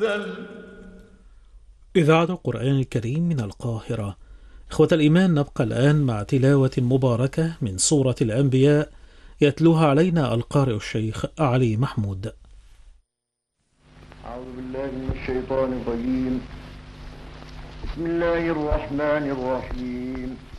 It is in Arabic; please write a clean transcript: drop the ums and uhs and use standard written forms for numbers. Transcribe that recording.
إذاعة القرآن الكريم من القاهرة. إخوة الإيمان، نبقى الآن مع تلاوة مباركة من سورة الأنبياء يتلوها علينا القارئ الشيخ علي محمود. أعوذ بالله من الشيطان الرجيم. بسم الله الرحمن الرحيم.